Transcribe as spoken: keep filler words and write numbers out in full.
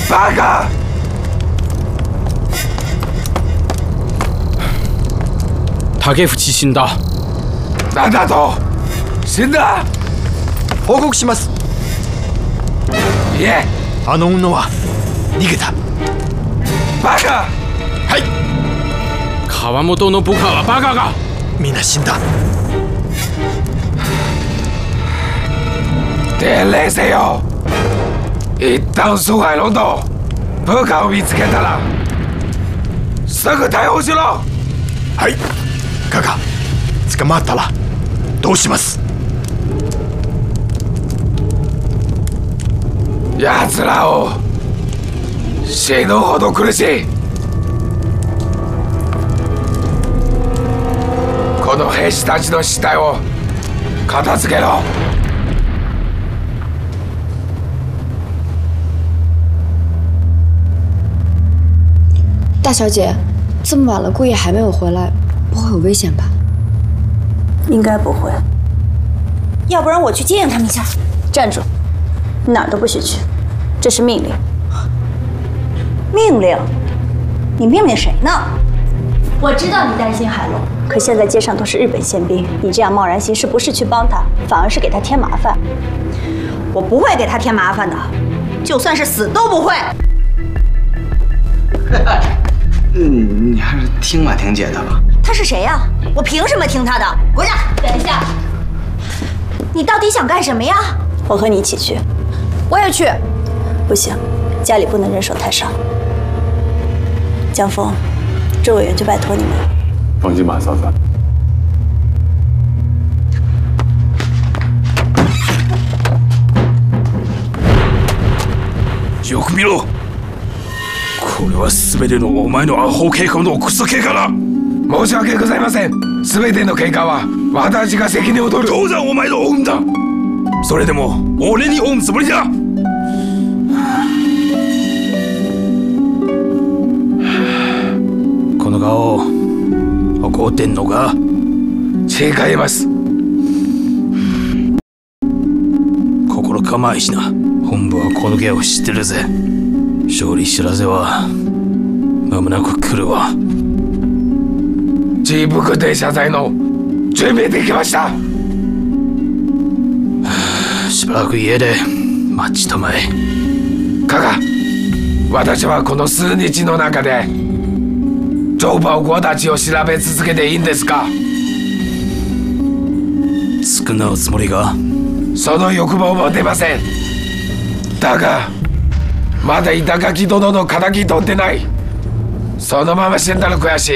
バカ！ 竹淵死んだ。 なんだと？死んだ？ 報告します。 いえ、 あの女は逃げた。 バカ！ はい。 川本の部下はバカが。 みんな死んだ。 伝令せよ。一旦苏海龙洞部下を見つけたらすぐ逮捕しろ。 はい。カカ、捕まったらどうします？ 奴らを死ぬほど苦しい。この兵士たちの死体を片付けろ。 大小姐，这么晚了，顾夜还没有回来，不会有危险吧？ 应该不会。要不然我去接应他们一下。站住！哪儿都不许去，这是命令。命令？你命令谁呢？我知道你担心海龙，可现在街上都是日本宪兵，你这样贸然行事，不是去帮他，反而是给他添麻烦。我不会给他添麻烦的，就算是死都不会。 嗯，你还是听马婷姐的吧。 他是谁呀？我凭什么听他的？滚下！等一下，你到底想干什么呀？我和你一起去。我也去。不行，家里不能人手太少。江峰，周委员就拜托你们了。 放心吧，嫂子。 よく見ろ。これは全てのお前のアホ計画のクソ計画だ。申し訳ございません。全ての計画は私が責任を取る。当然お前の恩だ。それでも俺に恩つもりだ。この顔怒ってんのか？違います。心構えしな。本部はこの芸を知ってるぜ。勝利知らせは間もなく来るわ。自腹で謝罪の準備できました。しばらく家で待ちたまえ。カカ、私はこの数日の中で情報子たちを調べ続けていいんですか？償うつもりが？その欲望も出ません。だがまだ板垣殿の敵取ってない。そのまま死んだら悔しい。